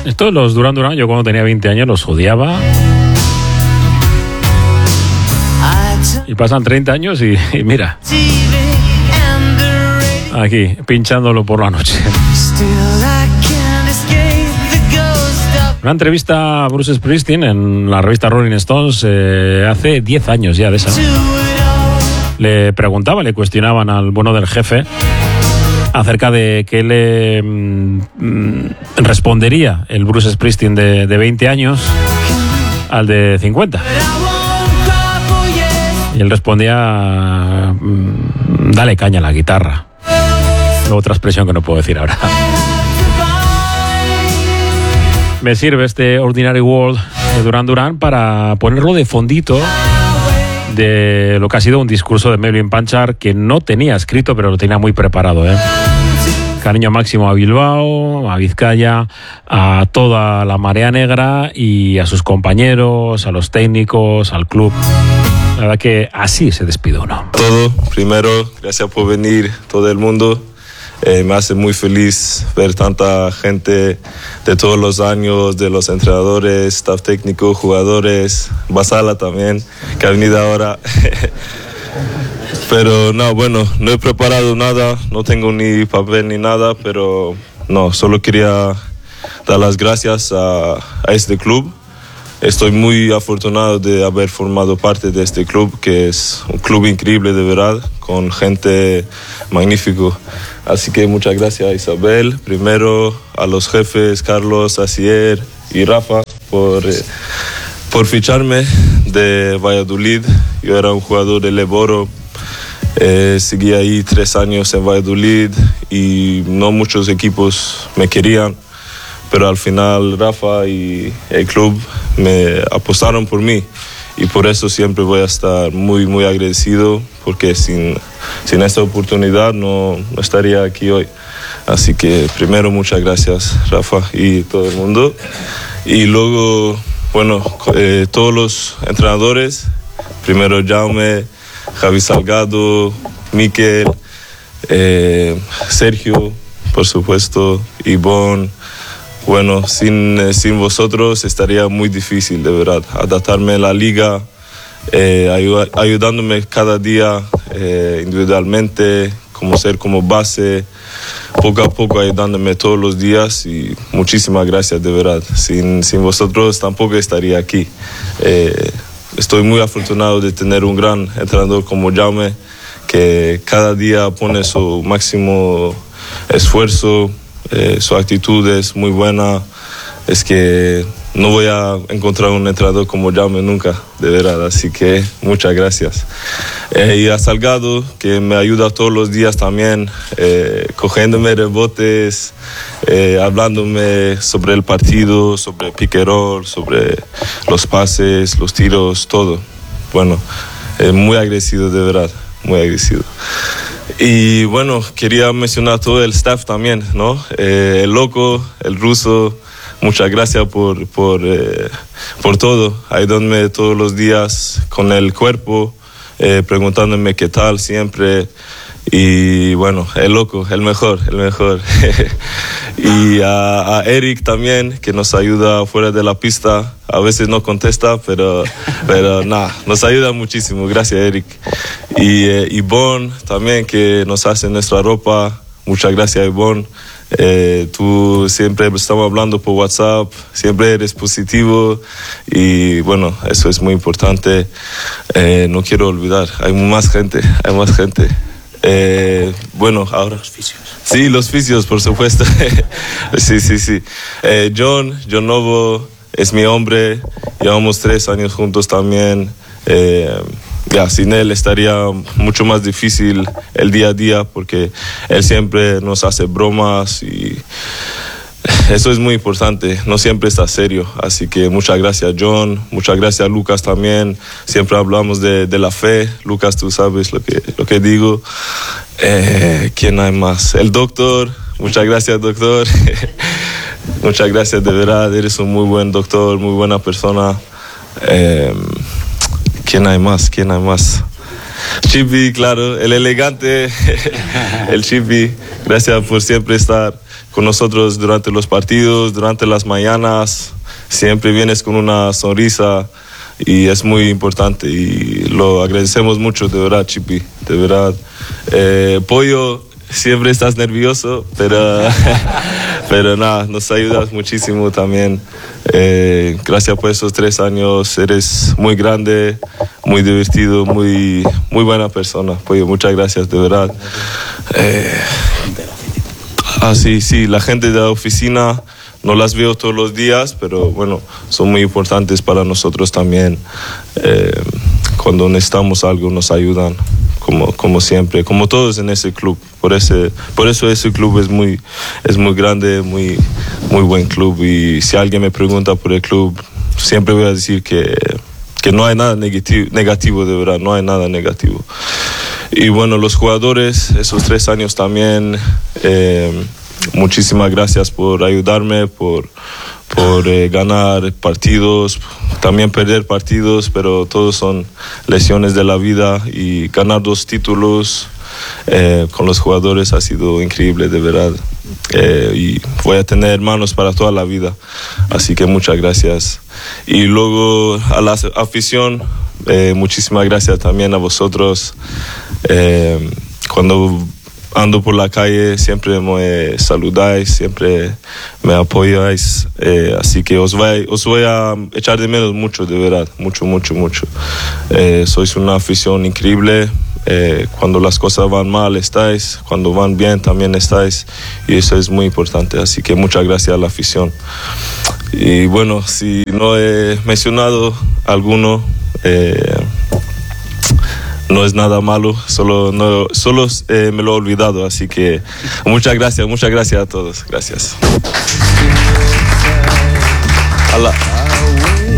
Esto los Duran Duran, yo cuando tenía 20 años los odiaba. Y pasan 30 años y mira, aquí, pinchándolo por la noche. Una entrevista a Bruce Springsteen en la revista Rolling Stones hace 10 años ya de esa. Le cuestionaban al bueno del jefe acerca de qué le respondería el Bruce Springsteen de 20 años al de 50. Y él respondía, dale caña a la guitarra. Otra expresión que no puedo decir ahora. Me sirve este Ordinary World de Duran Duran para ponerlo de fondito de lo que ha sido un discurso de Melvin Panchar que no tenía escrito, pero lo tenía muy preparado, ¿eh? Cariño máximo a Bilbao, a Vizcaya, a toda la marea negra y a sus compañeros, a los técnicos, al club. La verdad que así se despide uno. Todo, primero, gracias por venir, todo el mundo. Me hace muy feliz ver tanta gente de todos los años, de los entrenadores, staff técnico, jugadores, Basala también, que ha venido ahora. Pero no, bueno, no he preparado nada, no tengo ni papel ni nada, pero no, solo quería dar las gracias a este club. Estoy muy afortunado de haber formado parte de este club, que es un club increíble de verdad, con gente magnífico. Así que muchas gracias a Isabel, primero a los jefes Carlos, Asier y Rafa por ficharme de Valladolid. Yo era un jugador de Leboro, seguí ahí 3 años en Valladolid y no muchos equipos me querían. Pero al final Rafa y el club me apostaron por mí y por eso siempre voy a estar muy, muy agradecido, porque sin esta oportunidad no estaría aquí hoy. Así que primero muchas gracias Rafa y todo el mundo. Y luego, bueno, todos los entrenadores, primero Jaume, Javi Salgado, Miquel, Sergio, por supuesto, Ivonne. Bueno, sin vosotros estaría muy difícil, de verdad, adaptarme a la liga, ayudándome cada día individualmente, como base, poco a poco ayudándome todos los días, y muchísimas gracias, de verdad. Sin vosotros tampoco estaría aquí. Estoy muy afortunado de tener un gran entrenador como Jaume, que cada día pone su máximo esfuerzo. Su actitud es muy buena. Es que no voy a encontrar un entrenador como Jaume nunca, de verdad. Así que muchas gracias. Y a Salgado, que me ayuda todos los días también, cogiéndome rebotes, hablándome sobre el partido, sobre pick and roll, sobre los pases, los tiros, todo. Bueno, muy agradecido, de verdad, muy agradecido. Y bueno, quería mencionar todo el staff también, ¿no? El loco, el ruso, muchas gracias por todo, ayudándome todos los días con el cuerpo, preguntándome qué tal siempre. Y bueno, el loco, el mejor. Y a Eric también, que nos ayuda fuera de la pista. A veces no contesta, pero nada, nos ayuda muchísimo. Gracias, Eric. Y Ivonne también, que nos hace nuestra ropa. Muchas gracias, Ivonne. Tú siempre estamos hablando por WhatsApp, siempre eres positivo y bueno, eso es muy importante. No quiero olvidar, hay más gente. Bueno, ahora los fisios. Sí, los fisios, por supuesto. Sí. John Novo es mi hombre, llevamos 3 años juntos también. Sin él estaría mucho más difícil el día a día, porque él siempre nos hace bromas y eso es muy importante, no siempre está serio. Así que muchas gracias, John, muchas gracias, Lucas también. Siempre hablamos de la fe. Lucas, tú sabes lo que digo. ¿Quién hay más? El doctor, muchas gracias, doctor. Muchas gracias, de verdad, eres un muy buen doctor, muy buena persona. ¿Quién hay más? Chippy, claro, el elegante, el Chippy. Gracias por siempre estar con nosotros durante los partidos, durante las mañanas. Siempre vienes con una sonrisa y es muy importante y lo agradecemos mucho, de verdad, Chippy, de verdad. Pollo, siempre estás nervioso, pero nada, nos ayudas muchísimo también. Gracias por esos 3 años, eres muy grande, muy divertido, muy buena persona. Pollo, muchas gracias, de verdad. Sí, la gente de la oficina no las veo todos los días, pero bueno, son muy importantes para nosotros también. Cuando necesitamos algo nos ayudan, como siempre, como todos en ese club. Por eso ese club es muy grande, muy buen club. Y si alguien me pregunta por el club, siempre voy a decir que no hay nada negativo, de verdad, no hay nada negativo. Y bueno, los jugadores, esos 3 años también, muchísimas gracias por ayudarme, por ganar partidos, también perder partidos, pero todos son lecciones de la vida, y ganar 2 títulos con los jugadores ha sido increíble, de verdad. Y voy a tener hermanos para toda la vida, así que muchas gracias. Y luego a la afición, muchísimas gracias también a vosotros. Cuando ando por la calle siempre me saludáis, siempre me apoyáis, así que os voy a echar de menos mucho, de verdad, mucho. Sois una afición increíble. Cuando las cosas van mal estáis, cuando van bien también estáis, y eso es muy importante, así que muchas gracias a la afición. Y bueno, si no he mencionado alguno, no es nada malo, solo me lo he olvidado, así que muchas gracias a todos, gracias.